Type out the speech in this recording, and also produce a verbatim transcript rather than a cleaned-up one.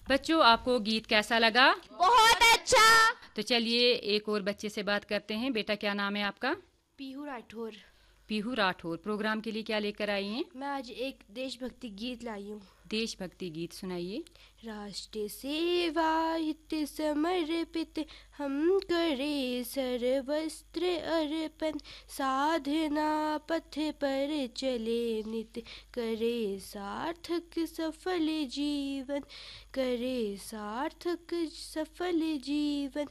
बच्चों, आपको गीत कैसा लगा? बहुत अच्छा। तो चलिए एक और बच्चे से बात करते हैं। बेटा, क्या नाम है आपका? पीहू राठौर। पीहू राठौर। प्रोग्राम के लिए क्या लेकर आई हैं? मैं आज एक देशभक्ति गीत लाई हूँ। देशभक्ति गीत सुनाइए। राष्ट्र सेवा हित समर्पित हम करे सर्वस्त्र अर्पण, साधना पथ पर चले नित, करे सार्थक सफल जीवन, करे सार्थक सफल जीवन।